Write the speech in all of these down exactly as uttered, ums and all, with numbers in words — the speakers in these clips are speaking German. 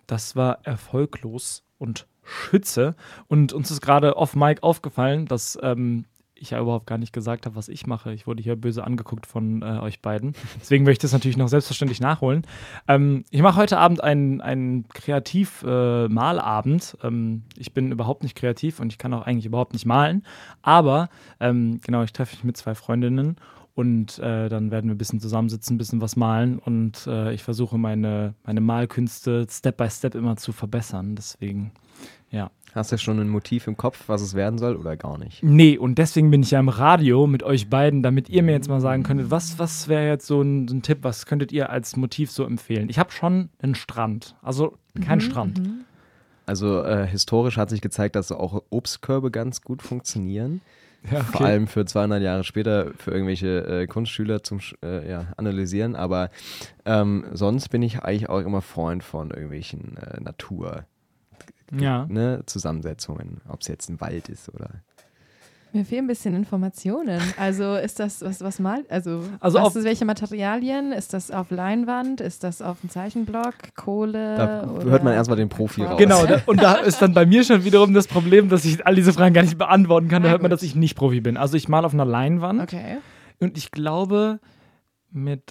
das war erfolglos und Schütze. Und uns ist gerade off Mic aufgefallen, dass ähm, ich ja überhaupt gar nicht gesagt habe, was ich mache. Ich wurde hier böse angeguckt von äh, euch beiden. Deswegen möchte ich das natürlich noch selbstverständlich nachholen. Ähm, ich mache heute Abend einen, einen Kreativ-Malabend. Äh, ähm, ich bin überhaupt nicht kreativ und ich kann auch eigentlich überhaupt nicht malen. Aber ähm, genau, ich treffe mich mit zwei Freundinnen und äh, dann werden wir ein bisschen zusammensitzen, ein bisschen was malen. Und äh, ich versuche meine, meine Malkünste Step by Step immer zu verbessern. Deswegen, ja. Hast du schon ein Motiv im Kopf, was es werden soll oder gar nicht? Nee, und deswegen bin ich ja im Radio mit euch beiden, damit ihr mir jetzt mal sagen könntet, was, was wäre jetzt so ein, so ein Tipp, was könntet ihr als Motiv so empfehlen? Ich habe schon einen Strand, also kein mhm, Strand. Mhm. Also äh, historisch hat sich gezeigt, dass auch Obstkörbe ganz gut funktionieren. Ja, okay. Vor allem für zweihundert Jahre später für irgendwelche äh, Kunstschüler zum äh, ja, Analysieren. Aber ähm, sonst bin ich eigentlich auch immer Freund von irgendwelchen äh, Natur- Ja. Ne, Zusammensetzungen, ob es jetzt ein Wald ist oder. Mir fehlen ein bisschen Informationen. Also ist das, was, was malt? Also, also was ist, welche Materialien? Ist das auf Leinwand? Ist das auf dem Zeichenblock? Kohle? Da oder hört man erstmal den Profi raus. Genau, da, und da ist dann bei mir schon wiederum das Problem, dass ich all diese Fragen gar nicht beantworten kann. Da hört man, dass ich nicht Profi bin. Also ich male auf einer Leinwand. Okay. Und ich glaube mit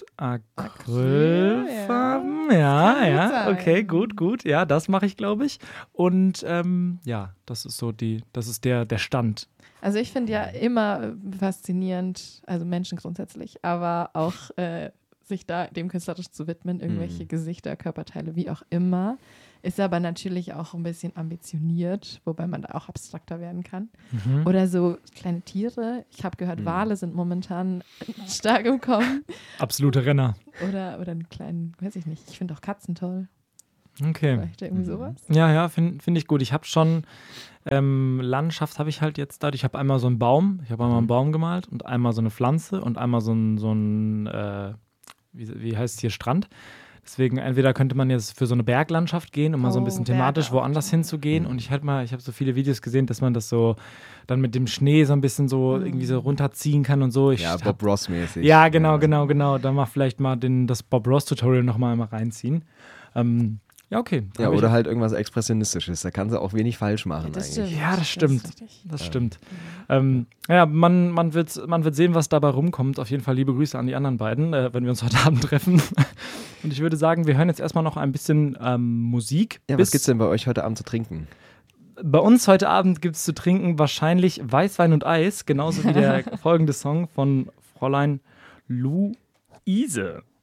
Acrylfarben. Ja, ja, ja. Okay, gut, gut. Ja, das mache ich, glaube ich. Und ähm, ja, das ist so die, das ist der, der Stand. Also ich finde ja immer faszinierend, also Menschen grundsätzlich, aber auch äh, sich da dem künstlerisch zu widmen, irgendwelche mhm. Gesichter, Körperteile, wie auch immer. Ist aber natürlich auch ein bisschen ambitioniert, wobei man da auch abstrakter werden kann. Mhm. Oder so kleine Tiere. Ich habe gehört, mhm. Wale sind momentan stark im Kommen. Absolute Renner. Oder, oder einen kleinen, weiß ich nicht. Ich finde auch Katzen toll. Okay. Vielleicht irgendwie sowas. Ja, ja, finde find ich gut. Ich habe schon ähm, Landschaft habe ich halt jetzt dadurch. Ich habe einmal so einen Baum, ich habe einmal einen Baum gemalt und einmal so eine Pflanze und einmal so ein, so ein äh, wie, wie heißt es hier, Strand. Deswegen, entweder könnte man jetzt für so eine Berglandschaft gehen, um oh, mal so ein bisschen thematisch Berge woanders auch. hinzugehen. Mhm. Und ich halt mal, ich habe so viele Videos gesehen, dass man das so dann mit dem Schnee so ein bisschen so mhm. irgendwie so runterziehen kann und so. Ich ja, Bob Ross-mäßig. Ja, genau, ja. genau, genau. Da mal vielleicht mal den, das Bob Ross-Tutorial nochmal mal reinziehen. Ähm, ja, okay. Ja, oder halt irgendwas Expressionistisches. Da kannst du auch wenig falsch machen ja, das eigentlich. Stimmt. Ja, das stimmt. Das, das ja. stimmt. Ähm, ja, man, man, wird, man wird sehen, was dabei rumkommt. Auf jeden Fall liebe Grüße an die anderen beiden, äh, wenn wir uns heute Abend treffen. Und ich würde sagen, wir hören jetzt erstmal noch ein bisschen ähm, Musik. Ja, was gibt's denn bei euch heute Abend zu trinken? Bei uns heute Abend gibt es zu trinken wahrscheinlich Weißwein und Eis, genauso wie der folgende Song von Fräulein Luise.